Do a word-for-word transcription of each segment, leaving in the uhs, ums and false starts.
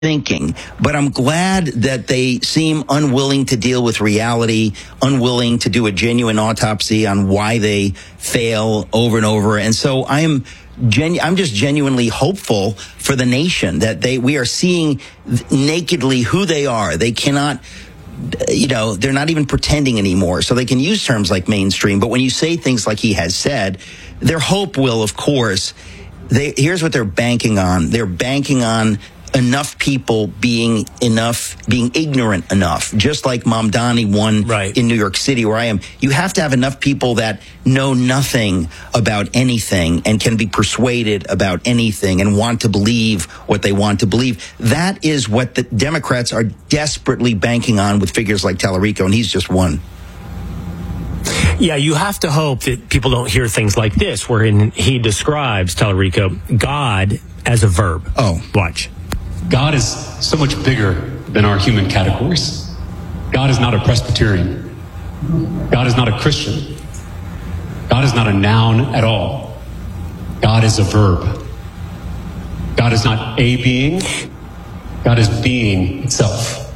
thinking, but I'm glad that they seem unwilling to deal with reality, unwilling to do a genuine autopsy on why they fail over and over. And so I'm genu- I'm just genuinely hopeful for the nation that they we are seeing nakedly who they are. They cannot, you know, they're not even pretending anymore. So they can use terms like mainstream. But when you say things like he has said, their hope will, of course, they, here's what they're banking on. They're banking on enough people being enough, being ignorant enough, just like Mamdani won right. in New York City where I am. You have to have enough people that know nothing about anything and can be persuaded about anything and want to believe what they want to believe. That is what the Democrats are desperately banking on with figures like Tallarico, and he's just one. Yeah, you have to hope that people don't hear things like this, wherein he describes, Tallarico, God as a verb. Oh. Watch. God is so much bigger than our human categories. God is not a Presbyterian. God is not a Christian. God is not a noun at all. God is a verb. God is not a being. God is being itself.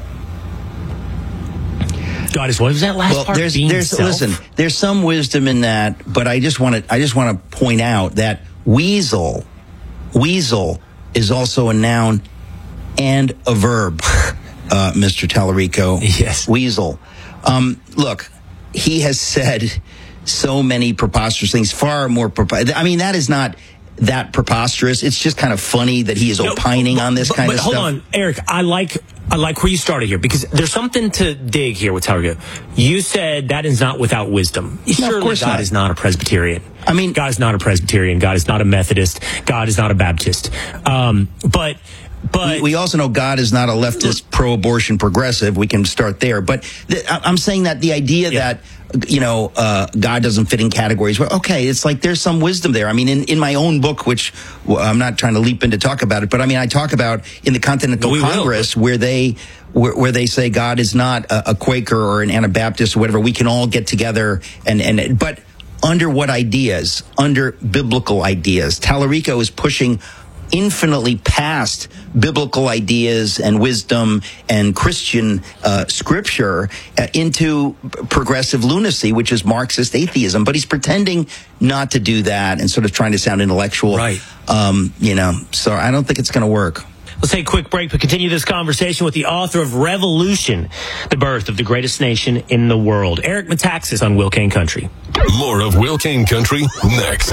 God is what was that last well, part? There's, being there's, itself? listen, there's some wisdom in that, but I just want to, I just want to point out that weasel, weasel is also a noun and a verb, uh, Mister Tallarico. Yes. Weasel. Um, look, he has said so many preposterous things, far more preposterous. I mean, that is not that preposterous. It's just kind of funny that he is no, opining but, on this but, kind but of hold stuff. Hold on, Eric. I like I like where you started here because there's something to dig here with Tallarico. You said that is not without wisdom. No, Surely of course God not. is not a Presbyterian. I mean, God is not a Presbyterian. God is not a Methodist. God is not a Baptist. Um, but. But we also know God is not a leftist, pro-abortion progressive. We can start there. But th- I'm saying that the idea yeah. that, you know, uh, God doesn't fit in categories. Well, okay, it's like there's some wisdom there. I mean, in, in my own book, which well, I'm not trying to leap in to talk about it, but I mean, I talk about in the Continental we Congress will. where they where, where they say God is not a, a Quaker or an Anabaptist or whatever. We can all get together and, and but under what ideas? Under biblical ideas. Tallarico is pushing infinitely past biblical ideas and wisdom and Christian uh, scripture uh, into progressive lunacy, which is Marxist atheism. But he's pretending not to do that and sort of trying to sound intellectual. Right. Um, you know, so I don't think it's going to work. Let's take a quick break, but continue this conversation with the author of Revolution, the birth of the greatest nation in the world, Eric Metaxas on Will Kane Country. More of Will Kane Country next.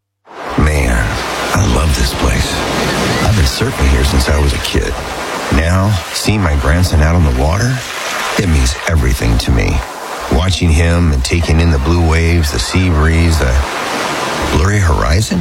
Man, I love this place. I've been surfing here since I was a kid. Now, seeing my grandson out on the water, it means everything to me. Watching him and taking in the blue waves, the sea breeze, the blurry horizon.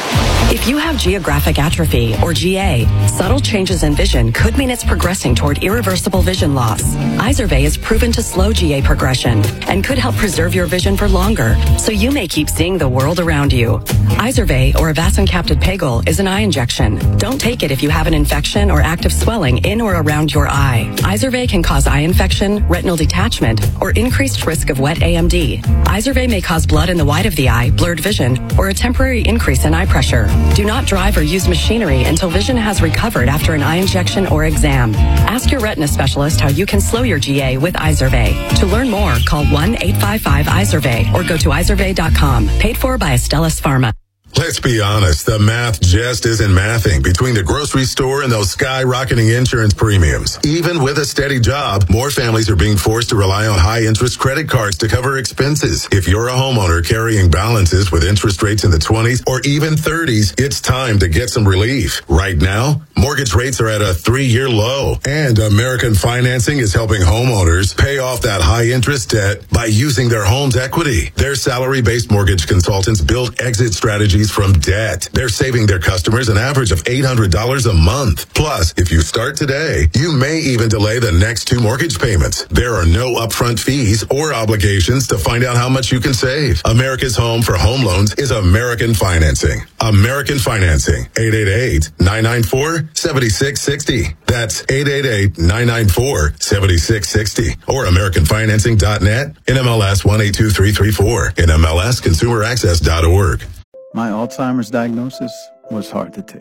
If you have geographic atrophy, or G A, subtle changes in vision could mean it's progressing toward irreversible vision loss. Izervay is proven to slow G A progression and could help preserve your vision for longer, so you may keep seeing the world around you. Izervay, or avacincaptad pegol, is an eye injection. Don't take it if you have an infection or active swelling in or around your eye. Izervay can cause eye infection, retinal detachment, or increased risk of wet A M D. Izervay may cause blood in the white of the eye, blurred vision, or a temporary increase in eye pressure. Do not drive or use machinery until vision has recovered after an eye injection or exam. Ask your retina specialist how you can slow your G A with Izervay. To learn more, call one eight five five Izervay or go to izervay dot com. Paid for by Astellas Pharma. Let's be honest, the math just isn't mathing between the grocery store and those skyrocketing insurance premiums. Even with a steady job, more families are being forced to rely on high-interest credit cards to cover expenses. If you're a homeowner carrying balances with interest rates in the twenties or even thirties, it's time to get some relief. Right now, mortgage rates are at a three-year low, and American Financing is helping homeowners pay off that high-interest debt by using their home's equity. Their salary-based mortgage consultants build exit strategies from debt. They're saving their customers an average of eight hundred dollars a month. Plus, if you start today, you may even delay the next two mortgage payments. There are no upfront fees or obligations to find out how much you can save. America's home for home loans is American Financing. American Financing. eight eight eight, nine nine four, seven six six zero. That's eight eight eight, nine nine four, seven six six zero. Or American Financing dot net. N M L S one eight two three three four. N M L S consumer access dot org. My Alzheimer's diagnosis was hard to take.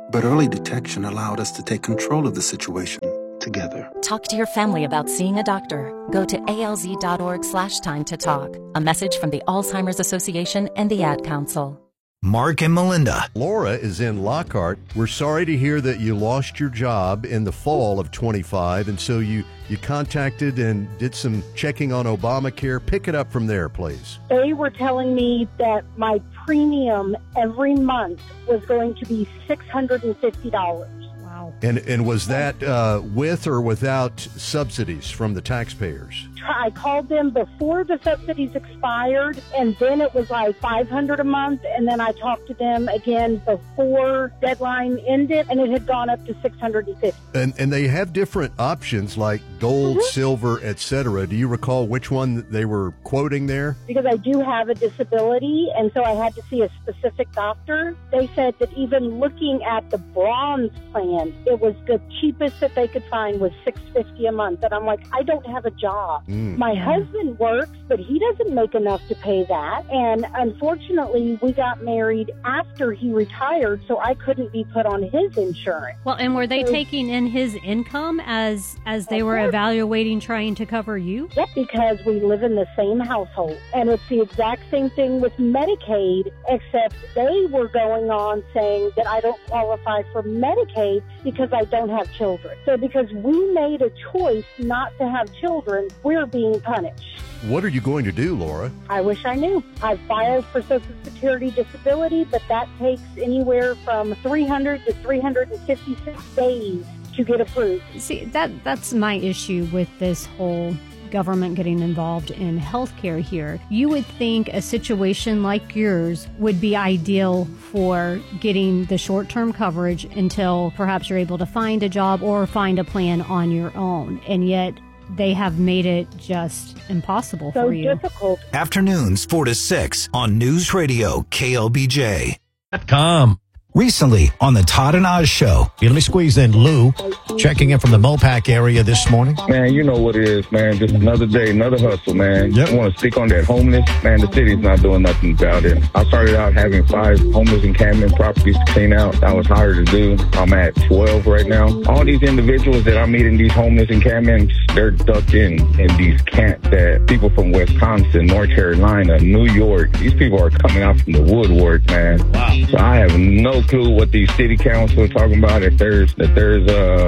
But early detection allowed us to take control of the situation together. Talk to your family about seeing a doctor. Go to alz.org slash time to talk. A message from the Alzheimer's Association and the Ad Council. Mark and Melinda. Laura is in Lockhart. We're sorry to hear that you lost your job in the fall of twenty-five, and so you, you contacted and did some checking on Obamacare. Pick it up from there, please. They were telling me that my premium every month was going to be six hundred fifty dollars. Wow. And, and was that uh, with or without subsidies from the taxpayers? I called them before the subsidies expired, and then it was like five hundred dollars a month, and then I talked to them again before deadline ended, and it had gone up to six hundred fifty dollars. And and they have different options like gold, mm-hmm. silver, et cetera. Do you recall which one they were quoting there? Because I do have a disability, and so I had to see a specific doctor. They said that even looking at the bronze plan, it was the cheapest that they could find was six hundred fifty dollars a month, and I'm like, I don't have a job. Mm. My husband works, but he doesn't make enough to pay that. And unfortunately, we got married after he retired, so I couldn't be put on his insurance. Well, and were they so, taking in his income as as they were evaluating trying to cover you? Yep, because we live in the same household. And it's the exact same thing with Medicaid, except they were going on saying that I don't qualify for Medicaid because I don't have children. So because we made a choice not to have children, we're being punished. What are you going to do, Laura? I wish I knew. I filed for Social Security disability, but that takes anywhere from three hundred to three hundred fifty-six days to get approved. See, that that's my issue with this whole government getting involved in healthcare here. You would think a situation like yours would be ideal for getting the short-term coverage until perhaps you're able to find a job or find a plan on your own. And yet they have made it just impossible so for you. Difficult. Afternoons four to six on News Radio K L B J. Com. Recently on the Todd and Oz Show. Yeah, let me squeeze in Lou, checking in from the Mopac area this morning. Man, you know what it is, man. Just another day, another hustle, man. Yep. I want to stick on that homeless. Man, the city's not doing nothing about it. I started out having five homeless encampment properties to clean out. That was harder to do. I'm at twelve right now. All these individuals that I meet in these homeless encampments, they're ducked in in these camps that people from Wisconsin, North Carolina, New York, these people are coming out from the woodwork, man. Wow. So I have no clue what these city council are talking about. If there's that there's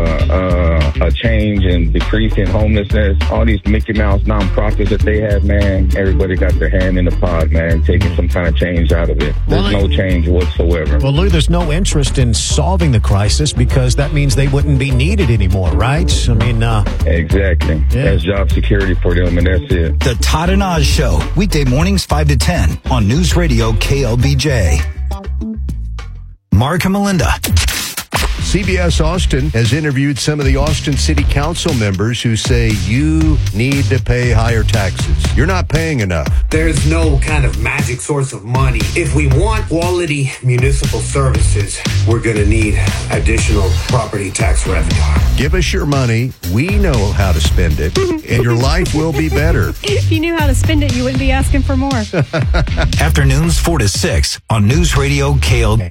a, a a change and decrease in homelessness, all these Mickey Mouse nonprofits that they have, man, everybody got their hand in the pot, man, taking some kind of change out of it. There's well, no change whatsoever. Well, Lou, there's no interest in solving the crisis because that means they wouldn't be needed anymore, right? I mean, uh, exactly. Yeah. That's job security for them, and that's it. The Todd and Oz Show, weekday mornings five to ten on News Radio K L B J. Mark and Melinda. C B S Austin has interviewed some of the Austin City Council members who say you need to pay higher taxes. You're not paying enough. There's no kind of magic source of money. If we want quality municipal services, we're going to need additional property tax revenue. Give us your money. We know how to spend it, and your life will be better. If you knew how to spend it, you wouldn't be asking for more. Afternoons four to six on News Radio K L B.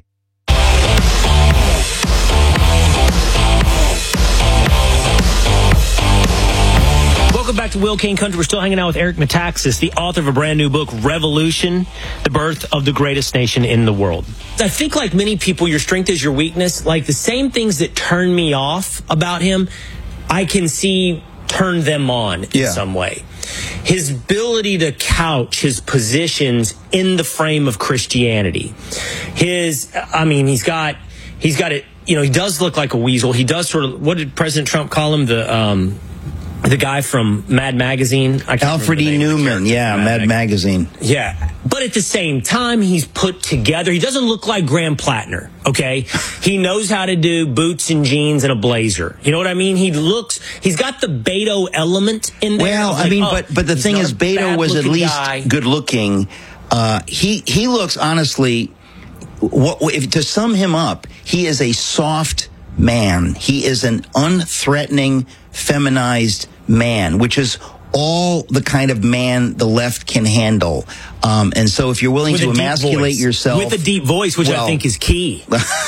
Welcome back to Will Kane Country. We're still hanging out with Eric Metaxas, the author of a brand new book, Revolution, The Birth of the Greatest Nation in the World. I think like many people, your strength is your weakness. Like the same things that turn me off about him, I can see turn them on in yeah. some way. His ability to couch his positions in the frame of Christianity. His, I mean, he's got, he's got it, you know, he does look like a weasel. He does sort of, what did President Trump call him? The, um, The guy from Mad Magazine. I Alfred E. Newman, yeah, Mad, Mad Magazine. Yeah. But at the same time, he's put together. He doesn't look like Graham Plattner, okay? He knows how to do boots and jeans and a blazer. You know what I mean? He looks, he's got the Beto element in there. Well, like, I mean, oh, but but the thing is, Beto was at least guy. good looking. Uh, he, he looks, honestly, what, if, to sum him up, he is a soft man. He is an unthreatening, feminized man, which is all the kind of man the left can handle. Um, and so if you're willing with to emasculate yourself. With a deep voice, which well, I think is key.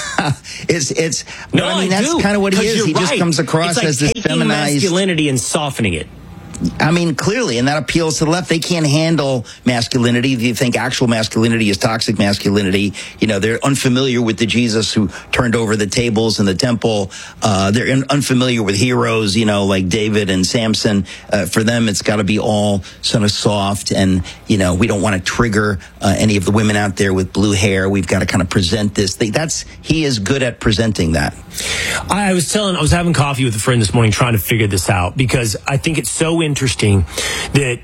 it's, it's, no, but I mean, I that's do, kind of what he is. He right. just comes across it's like as this taking feminized masculinity and softening it. I mean, clearly, and that appeals to the left. They can't handle masculinity. They think actual masculinity is toxic masculinity. You know, they're unfamiliar with the Jesus who turned over the tables in the temple. Uh, they're un- unfamiliar with heroes, you know, like David and Samson. Uh, for them, it's got to be all sort of soft. And, you know, we don't want to trigger uh, any of the women out there with blue hair. We've got to kind of present this thing. That's, he is good at presenting that. I was telling, I was having coffee with a friend this morning trying to figure this out because I think it's so interesting that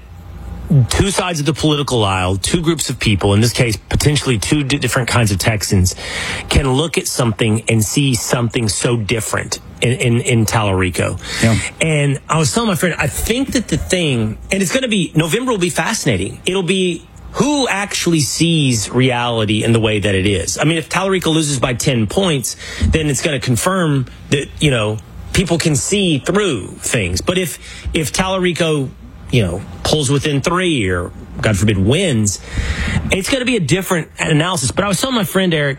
two sides of the political aisle, two groups of people, in this case, potentially two d- different kinds of Texans, can look at something and see something so different in, in, in Tallarico. Yeah. And I was telling my friend, I think that the thing, and it's going to be, November will be fascinating. It'll be who actually sees reality in the way that it is. I mean, if Tallarico loses by ten points, then it's going to confirm that, you know, people can see through things. But if, if Tallarico, you know, pulls within three or, God forbid, wins, it's going to be a different analysis. But I was telling my friend, Eric,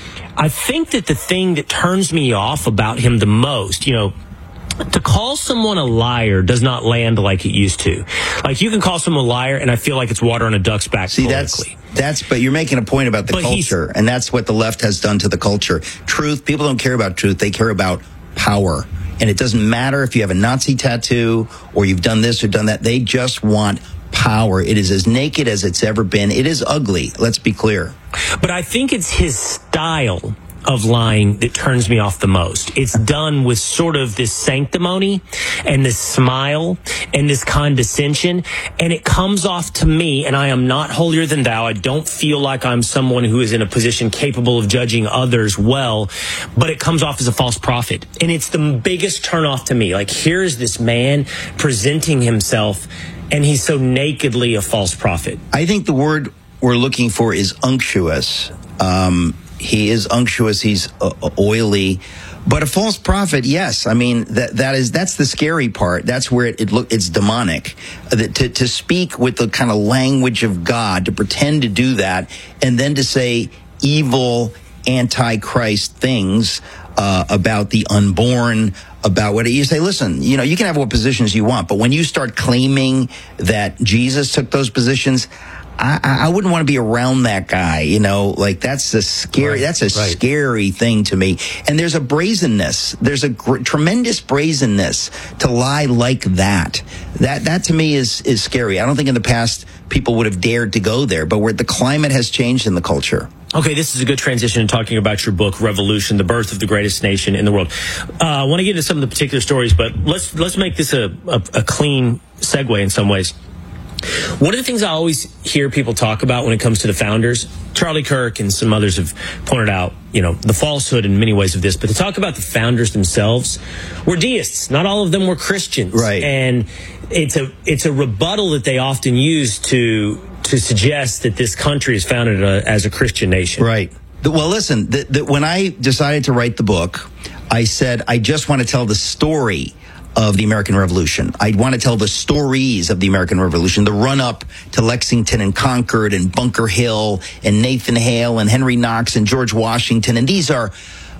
I think that the thing that turns me off about him the most, you know, to call someone a liar does not land like it used to. Like, you can call someone a liar, and I feel like it's water on a duck's back. See, politically. that's that's. But you're making a point about the but culture, and that's what the left has done to the culture. Truth. People don't care about truth; they care about power. And it doesn't matter if you have a Nazi tattoo or you've done this or done that. They just want power. It is as naked as it's ever been. It is ugly. Let's be clear. But I think it's his style of lying that turns me off the most. It's done with sort of this sanctimony and this smile and this condescension, and it comes off to me, and I am not holier than thou. I don't feel like I'm someone who is in a position capable of judging others well, but it comes off as a false prophet, and it's the biggest turnoff to me. Like, here's this man presenting himself, and he's so nakedly a false prophet. I think the word we're looking for is unctuous. Um, He is unctuous. He's uh, oily, but a false prophet. Yes, I mean that that is that's the scary part. That's where it, it look it's demonic. Uh, to to speak with the kind of language of God, to pretend to do that, and then to say evil, antichrist things uh, about the unborn. About what you say, listen, you know, you can have what positions you want, but when you start claiming that Jesus took those positions, I, I wouldn't want to be around that guy, you know, like that's a scary, right, that's a right. scary thing to me. And there's a brazenness. There's a gr- tremendous brazenness to lie like that. That, that to me is, is scary. I don't think in the past people would have dared to go there, but where the climate has changed in the culture. Okay, this is a good transition in talking about your book, Revolution, the Birth of the Greatest Nation in the World. Uh, I want to get into some of the particular stories, but let's, let's make this a, a, a clean segue in some ways. One of the things I always hear people talk about when it comes to the founders, Charlie Kirk and some others have pointed out, you know, the falsehood in many ways of this, but to talk about the founders themselves were deists. Not all of them were Christians. Right. And it's a, it's a rebuttal that they often use to, to suggest that this country is founded a, as a Christian nation. Right. Well, listen, the, the, when I decided to write the book, I said, I just want to tell the story of the American Revolution. I want to tell the stories of the American Revolution, the run-up to Lexington and Concord and Bunker Hill and Nathan Hale and Henry Knox and George Washington. And these are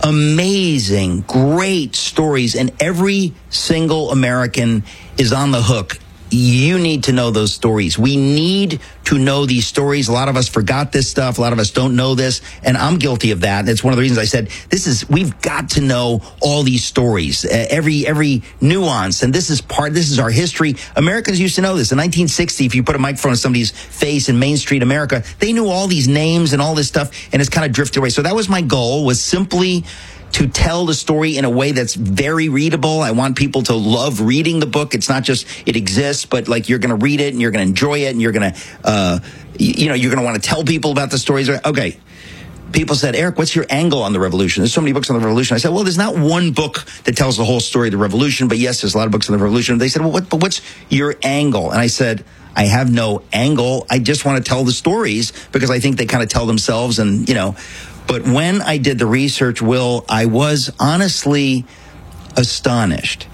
amazing, great stories. And every single American is on the hook. You need to know those stories. We need to know these stories. A lot of us forgot this stuff. A lot of us don't know this. And I'm guilty of that. And it's one of the reasons I said, this is, we've got to know all these stories, uh, every, every nuance. And this is part, this is our history. Americans used to know this. In nineteen sixty, if you put a microphone on somebody's face in Main Street America, they knew all these names and all this stuff, and it's kind of drifted away. So that was my goal, was simply to tell the story in a way that's very readable. I want people to love reading the book. It's not just it exists, but like you're going to read it and you're going to enjoy it and you're going to, uh, you know, you're going to want to tell people about the stories. Okay. People said, Eric, what's your angle on the revolution? There's so many books on the revolution. I said, well, there's not one book that tells the whole story of the revolution, but yes, there's a lot of books on the revolution. They said, well, what, but what's your angle? And I said, I have no angle. I just want to tell the stories because I think they kind of tell themselves and, you know. But when I did the research, Will, I was honestly astonished.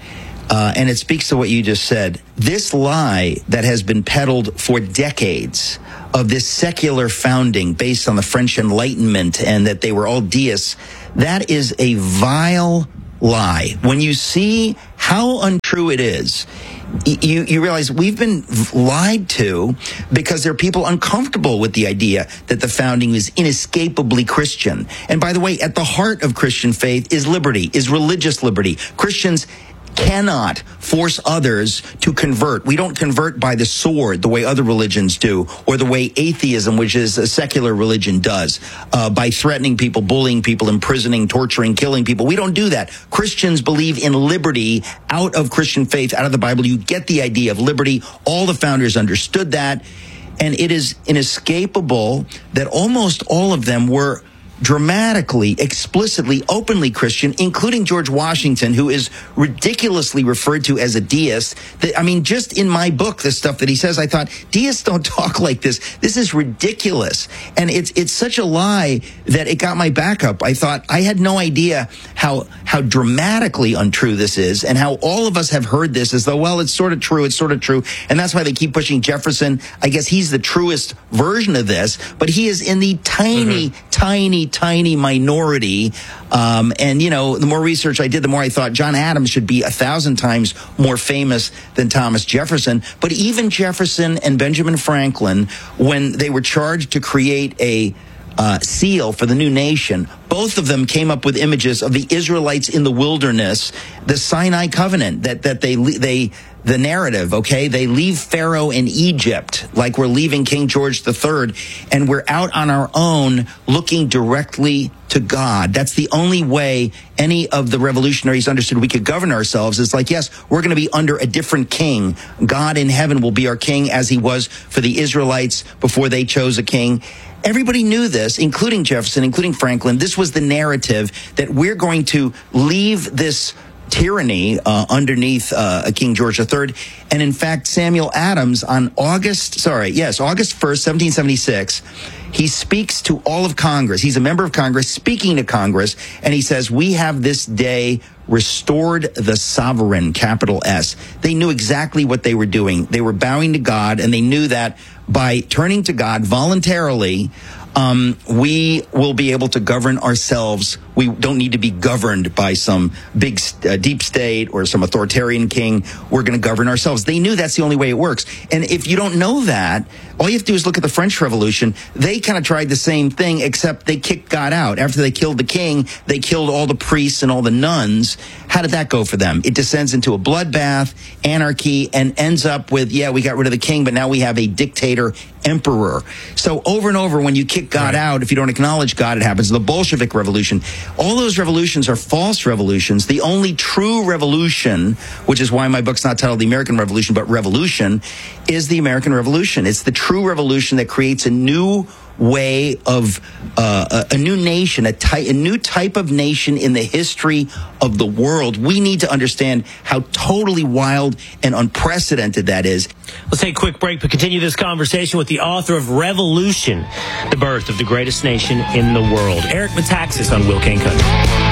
Uh, and it speaks to what you just said. This lie that has been peddled for decades of this secular founding based on the French Enlightenment and that they were all deists, that is a vile lie. When you see how untrue it is, you, you realize we've been lied to because there are people uncomfortable with the idea that the founding is inescapably Christian. And by the way, at the heart of Christian faith is liberty, is religious liberty. Christians cannot force others to convert. We don't convert by the sword the way other religions do, or the way atheism, which is a secular religion, does, uh, by threatening people, bullying people, imprisoning, torturing, killing people. We don't do that. Christians believe in liberty out of Christian faith, out of the Bible. You get the idea of liberty. All the founders understood that. And it is inescapable that almost all of them were dramatically, explicitly, openly Christian, including George Washington, who is ridiculously referred to as a deist. I mean, just in my book, the stuff that he says, I thought, deists don't talk like this. This is ridiculous. And it's it's such a lie that it got my back up. I thought, I had no idea how how dramatically untrue this is, and how all of us have heard this as though, well, it's sort of true, it's sort of true. And that's why they keep pushing Jefferson. I guess he's the truest version of this, but he is in the tiny, mm-hmm. tiny, tiny minority. Um, and, you know, the more research I did, the more I thought John Adams should be a thousand times more famous than Thomas Jefferson. But even Jefferson and Benjamin Franklin, when they were charged to create a uh, seal for the new nation, both of them came up with images of the Israelites in the wilderness, the Sinai covenant, that, that they, they, the narrative, okay? They leave Pharaoh in Egypt like we're leaving King George the Third, and we're out on our own looking directly to God. That's the only way any of the revolutionaries understood we could govern ourselves. It's like, yes, we're going to be under a different king. God in heaven will be our king, as he was for the Israelites before they chose a king. Everybody knew this, including Jefferson, including Franklin. This was the narrative, that we're going to leave this tyranny uh, underneath uh, King George the Third. And in fact, Samuel Adams on August, sorry, yes, August first, seventeen seventy-six, he speaks to all of Congress. He's a member of Congress speaking to Congress, and he says, we have this day restored the sovereign, capital S. They knew exactly what they were doing. They were bowing to God, and they knew that by turning to God voluntarily, Um, we will be able to govern ourselves. We don't need to be governed by some big uh, deep state or some authoritarian king. We're going to govern ourselves. They knew that's the only way it works. And if you don't know that, all you have to do is look at the French Revolution. They kind of tried the same thing, except they kicked God out. After they killed the king, they killed all the priests and all the nuns. How did that go for them? It descends into a bloodbath, anarchy, and ends up with, yeah, we got rid of the king, but now we have a dictator emperor. So over and over, when you kick God right. out, if you don't acknowledge God, it happens. The Bolshevik Revolution. All those revolutions are false revolutions. The only true revolution, which is why my book's not titled The American Revolution, but Revolution, is the American Revolution. It's the true revolution that creates a new way of uh, a, a new nation, a, ty- a new type of nation in the history of the world. We need to understand how totally wild and unprecedented that is. Let's take a quick break, but continue this conversation with the author of Revolution, the birth of the greatest nation in the world, Eric Metaxas on Will Kane Country.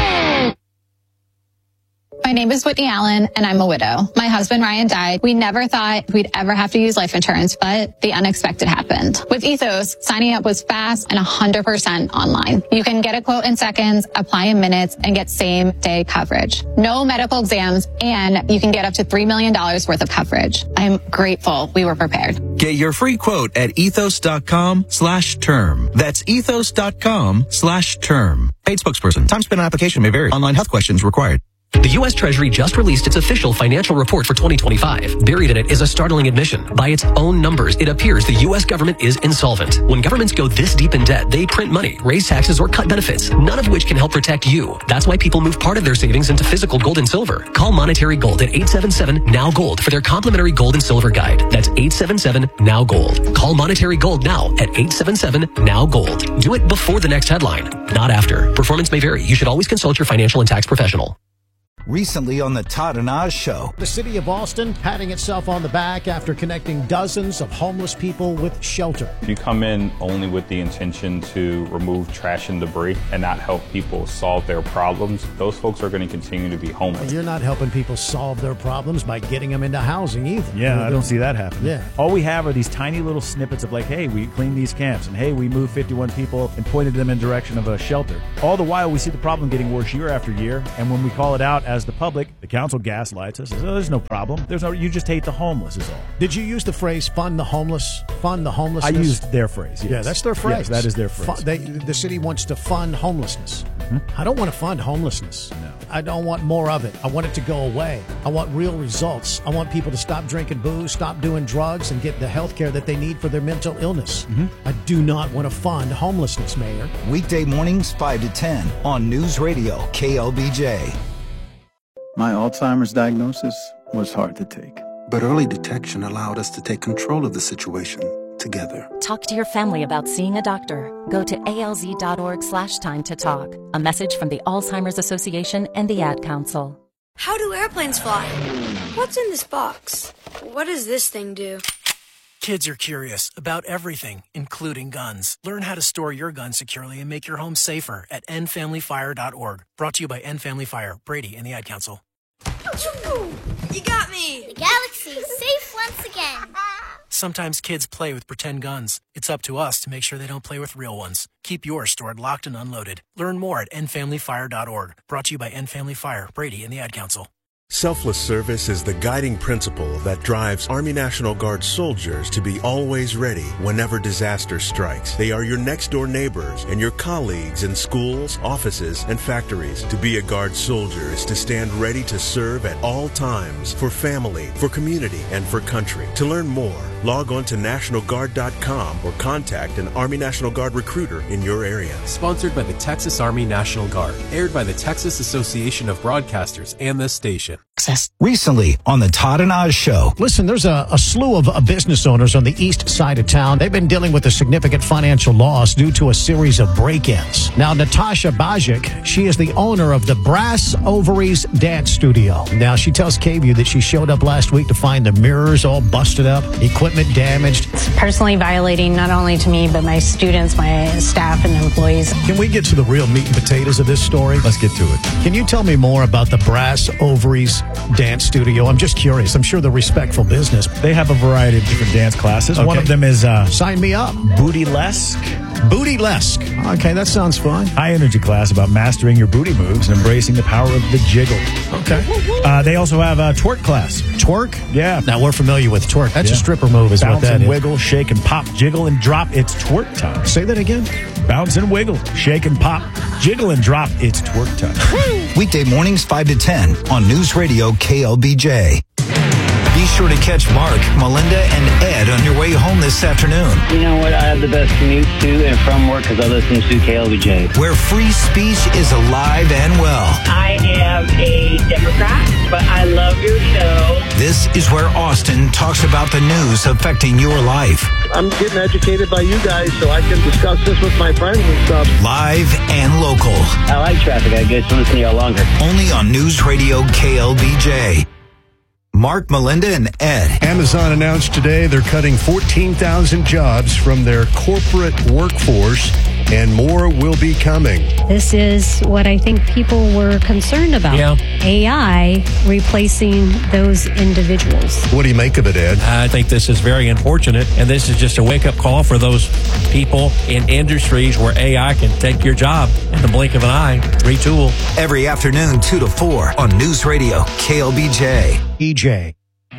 My name is Whitney Allen, and I'm a widow. My husband, Ryan, died. We never thought we'd ever have to use life insurance, but the unexpected happened. With Ethos, signing up was fast and one hundred percent online. You can get a quote in seconds, apply in minutes, and get same-day coverage. No medical exams, and you can get up to three million dollars worth of coverage. I'm grateful we were prepared. Get your free quote at ethos.com slash term. That's ethos.com slash term. Paid spokesperson. Time spent on application may vary. Online health questions required. The U S Treasury just released its official financial report for twenty twenty-five. Buried in it is a startling admission. By its own numbers, it appears the U S government is insolvent. When governments go this deep in debt, they print money, raise taxes, or cut benefits, none of which can help protect you. That's why people move part of their savings into physical gold and silver. Call Monetary Gold at eight seven seven, N O W, GOLD for their complimentary gold and silver guide. That's eight seven seven, N O W, GOLD. Call Monetary Gold now at eight seven seven, N O W, GOLD. Do it before the next headline, not after. Performance may vary. You should always consult your financial and tax professional. Recently on the Todd and Oz Show. The city of Austin patting itself on the back after connecting dozens of homeless people with shelter. You come in only with the intention to remove trash and debris and not help people solve their problems. Those folks are going to continue to be homeless. You're not helping people solve their problems by getting them into housing either. Yeah, I don't see that happening. Yeah. All we have are these tiny little snippets of like, hey, we cleaned these camps, and hey, we moved fifty-one people and pointed them in direction of a shelter. All the while, we see the problem getting worse year after year, and when we call it out as the public, the council gaslights us. Says, oh, there's no problem. There's no. You just hate the homeless is all. Did you use the phrase "fund the homeless"? Fund the homelessness. I used their phrase. Yes. Yeah, that's their phrase. Yes, that is their phrase. Fu- they, the city wants to fund homelessness. Mm-hmm. I don't want to fund homelessness. No. I don't want more of it. I want it to go away. I want real results. I want people to stop drinking booze, stop doing drugs, and get the health care that they need for their mental illness. Mm-hmm. I do not want to fund homelessness, Mayor. Weekday mornings, five to ten on News Radio K L B J. My Alzheimer's diagnosis was hard to take. But early detection allowed us to take control of the situation together. Talk to your family about seeing a doctor. Go to alz.org slash time to talk. A message from the Alzheimer's Association and the Ad Council. How do airplanes fly? What's in this box? What does this thing do? Kids are curious about everything, including guns. Learn how to store your gun securely and make your home safer at end family fire dot org. Brought to you by End Family Fire, Brady, and the Ad Council. You got me! The galaxy is safe once again. Sometimes kids play with pretend guns. It's up to us to make sure they don't play with real ones. Keep yours stored locked and unloaded. Learn more at end family fire dot org. Brought to you by End Family Fire, Brady, and the Ad Council. Selfless service is the guiding principle that drives Army National Guard soldiers to be always ready whenever disaster strikes. They are your next-door neighbors and your colleagues in schools, offices, and factories. To be a Guard soldier is to stand ready to serve at all times for family, for community, and for country. To learn more, log on to national guard dot com or contact an Army National Guard recruiter in your area. Sponsored by the Texas Army National Guard. Aired by the Texas Association of Broadcasters and this station. Recently on the Todd and Oz Show. Listen, there's a, a slew of uh, business owners on the east side of town. They've been dealing with a significant financial loss due to a series of break-ins. Now, Natasha Bajic, she is the owner of the Brass Ovaries Dance Studio. Now, she tells K-View that she showed up last week to find the mirrors all busted up, equipment damaged. It's personally violating not only to me, but my students, my staff, and employees. Can we get to the real meat and potatoes of this story? Let's get to it. Can you tell me more about the Brass Ovaries Dance Studio? I'm just curious. I'm sure they're respectful business. They have a variety of different dance classes. Okay. One of them is uh, sign me up. Bootylesque. Bootylesque. Okay, that sounds fun. High energy class about mastering your booty moves and embracing the power of the jiggle. Okay. Uh, they also have a twerk class. Twerk? Yeah. Now we're familiar with twerk. That's yeah. a stripper move, is Bounce what that and is. wiggle, shake and pop, jiggle and drop. It's twerk time. Say that again. Bounce and wiggle, shake and pop, jiggle and drop. It's twerk time. Weekday mornings five to ten on News Radio K L B J. Be sure to catch Mark, Melinda, and Ed on your way home this afternoon. You know what? I have the best commute to and from work because I listen to K L B J. Where free speech is alive and well. I am a Democrat, but I love your show. This is where Austin talks about the news affecting your life. I'm getting educated by you guys so I can discuss this with my friends and stuff. Live and local. I like traffic. I get to listen to y'all longer. Only on News Radio K L B J. Mark, Melinda, and Ed. Amazon announced today they're cutting fourteen thousand jobs from their corporate workforce, and more will be coming. This is what I think people were concerned about. Yeah. A I replacing those individuals. What do you make of it, Ed? I think this is very unfortunate, and this is just a wake-up call for those people in industries where A I can take your job in the blink of an eye, retool. Every afternoon, two to four on News Radio K L B J. E J.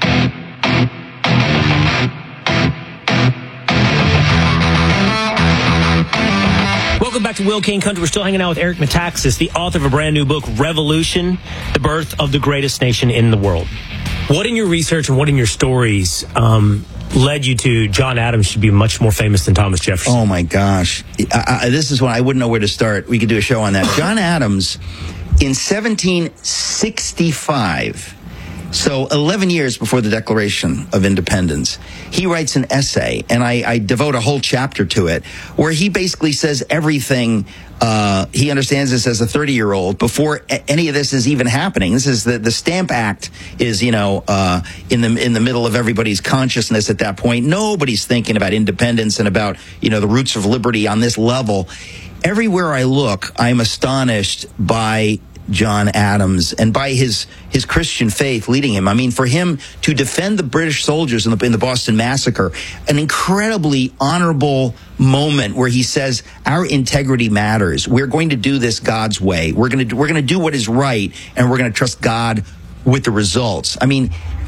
Welcome back to Will King Country. We're still hanging out with Eric Metaxas, the author of a brand new book, Revolution, the Birth of the Greatest Nation in the World. What in your research and what in your stories um, led you to John Adams should be much more famous than Thomas Jefferson? Oh, my gosh. I, I, this is when I wouldn't know where to start. We could do a show on that. John Adams, in seventeen sixty-five, So eleven years before the Declaration of Independence, he writes an essay, and I, I devote a whole chapter to it, where he basically says everything uh, he understands this as a thirty-year-old before a- any of this is even happening. This is the, the Stamp Act is, you know, uh, in the in the middle of everybody's consciousness at that point. Nobody's thinking about independence and about, you know, the roots of liberty on this level. Everywhere I look, I'm astonished by John Adams and by his his Christian faith leading him. I mean, for him to defend the British soldiers in the, in the Boston Massacre, an incredibly honorable moment where he says, our integrity matters. We're going to do this God's way. We're going to we're going to do what is right, and we're going to trust God with the results. I mean,